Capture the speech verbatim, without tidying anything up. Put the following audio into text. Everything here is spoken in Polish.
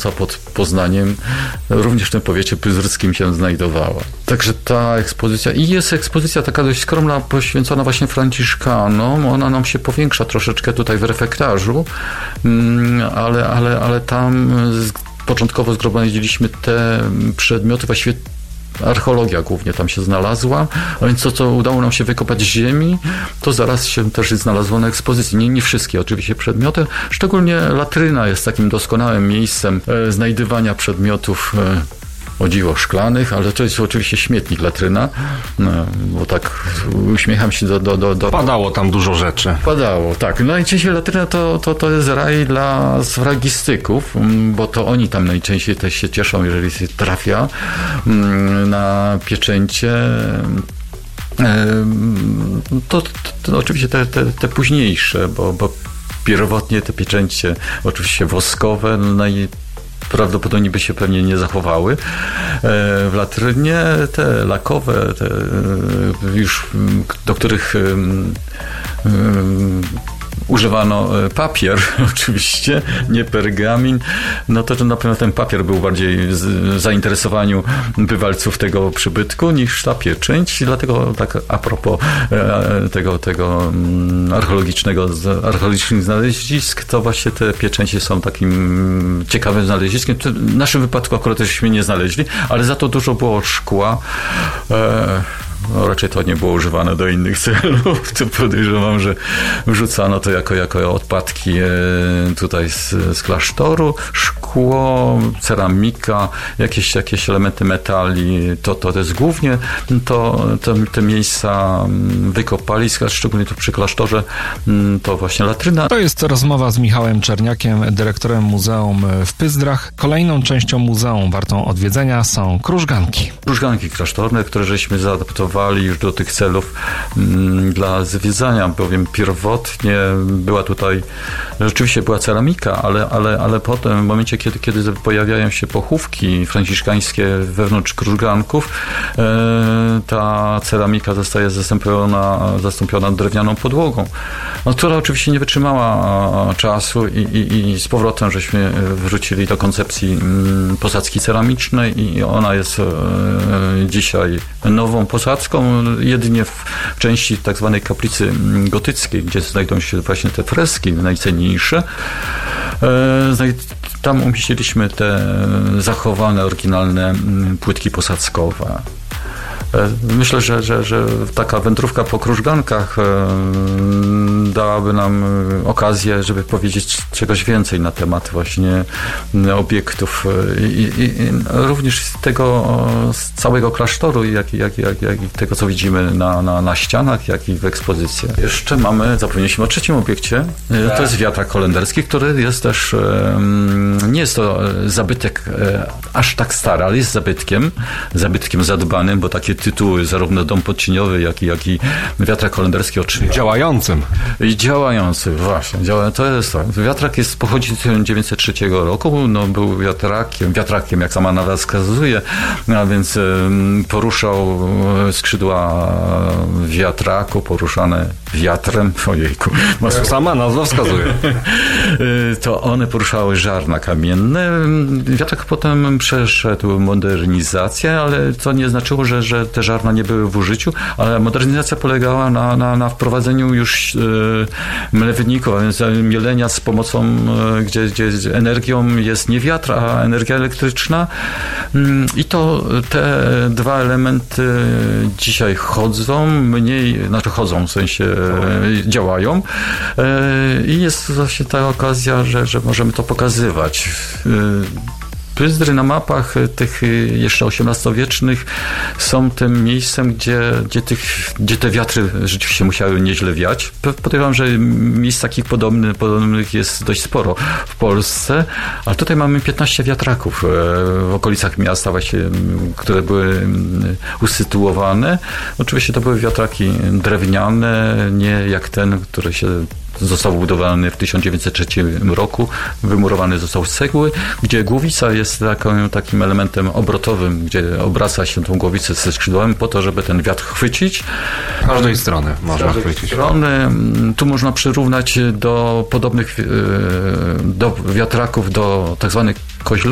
leżąca pod Poznaniem, również w tym powiecie pyrzyckim się znajdowała. Także ta ekspozycja, i jest ekspozycja taka dość skromna, poświęcona właśnie Franciszkanom, ona nam się powiększa troszeczkę tutaj w refektarzu, ale, ale, ale tam początkowo zgromadziliśmy te przedmioty, właściwie archeologia głównie tam się znalazła, a więc to, co udało nam się wykopać z ziemi, to zaraz się też znalazło na ekspozycji. Nie, nie wszystkie oczywiście przedmioty, szczególnie latryna jest takim doskonałym miejscem e, znajdywania przedmiotów e, o dziwo szklanych, ale to jest oczywiście śmietnik latryna, no, bo tak uśmiecham się do, do, do, do... Padało tam dużo rzeczy. Padało, tak. Najczęściej latryna to, to, to jest raj dla sfragistyków, bo to oni tam najczęściej też się cieszą, jeżeli się trafia na pieczęcie. To, to, to oczywiście te, te, te późniejsze, bo, bo pierwotnie te pieczęcie oczywiście woskowe, naj prawdopodobnie by się pewnie nie zachowały. W latrynie te lakowe, te już do których używano papier, oczywiście, nie pergamin, no to, to na pewno ten papier był bardziej w zainteresowaniu bywalców tego przybytku niż ta pieczęć, dlatego tak a propos tego, tego archeologicznego, archeologicznych znalezisk, to właśnie te pieczęcie są takim ciekawym znaleziskiem. W naszym wypadku akurat teżśmy nie znaleźli, ale za to dużo było szkła. No, raczej to nie było używane do innych celów. To podejrzewam, że wrzucano to jako, jako odpadki tutaj z, z klasztoru. Szkło, ceramika, jakieś, jakieś elementy metali. To, to jest głównie to, to, te miejsca wykopalisk, szczególnie tu przy klasztorze, to właśnie latryna. To jest rozmowa z Michałem Czerniakiem, dyrektorem Muzeum w Pyzdrach. Kolejną częścią muzeum wartą odwiedzenia są krużganki. Krużganki klasztorne, które żeśmy zaadaptowali już do tych celów m, dla zwiedzania, bowiem pierwotnie była tutaj, rzeczywiście była ceramika, ale, ale, ale potem w momencie, kiedy, kiedy pojawiają się pochówki franciszkańskie wewnątrz krużganków, e, ta ceramika zostaje zastąpiona, zastąpiona drewnianą podłogą, no, która oczywiście nie wytrzymała czasu i, i, i z powrotem żeśmy wrócili do koncepcji m, posadzki ceramicznej i ona jest e, dzisiaj nową posadzką, jedynie w części tak zwanej kaplicy gotyckiej, gdzie znajdą się właśnie te freski najcenniejsze. Tam umieściliśmy te zachowane, oryginalne płytki posadzkowe. Myślę, że, że, że taka wędrówka po krużgankach dałaby nam okazję, żeby powiedzieć czegoś więcej na temat właśnie obiektów i, i, i również z tego, z całego klasztoru, jak, jak, jak, jak i tego, co widzimy na, na, na ścianach, jak i w ekspozycjach. Jeszcze mamy, zapomnieliśmy o trzecim obiekcie, to jest wiatrak holenderski, który jest też, nie jest to zabytek aż tak stary, ale jest zabytkiem, zabytkiem zadbanym, bo takie tytuły, zarówno Dom Podcieniowy, jak i, jak i wiatrak holenderski otrzymał. Działającym. I działający, właśnie. Działa, to jest to. Wiatrak jest, pochodzi z tysiąc dziewięćset trzeciego roku, no, był wiatrakiem, wiatrakiem, jak sama nazwa wskazuje, a więc um, poruszał skrzydła wiatraku, poruszane wiatrem, ojejku. Jak sama nazwa wskazuje. To one poruszały żarna kamienne. Wiatrak potem przeszedł modernizację, ale to nie znaczyło, że, że te żarna nie były w użyciu, ale modernizacja polegała na, na, na wprowadzeniu już e, mlewników, a więc mielenia z pomocą, e, gdzie, gdzie energią jest nie wiatr, a energia elektryczna. I to te dwa elementy dzisiaj chodzą, mniej, znaczy chodzą, w sensie e, działają e, i jest właśnie ta okazja, że, że możemy to pokazywać. E, Pyzdry na mapach tych jeszcze osiemnastowiecznych są tym miejscem, gdzie, gdzie, tych, gdzie te wiatry rzeczywiście musiały nieźle wiać. Podejrzewam, że miejsc takich podobnych, podobnych jest dość sporo w Polsce, ale tutaj mamy piętnaście wiatraków w okolicach miasta właśnie, które były usytuowane. Oczywiście to były wiatraki drewniane, nie jak ten, który się został wybudowany w tysiąc dziewięćset trzecim roku, wymurowany został z cegły, gdzie głowica jest taką, takim elementem obrotowym, gdzie obraca się tą głowicę ze skrzydłami po to, żeby ten wiatr chwycić. Z każdej strony można każdej chwycić. Strony. Tu można przyrównać do podobnych do wiatraków, do tak zwanych koźla.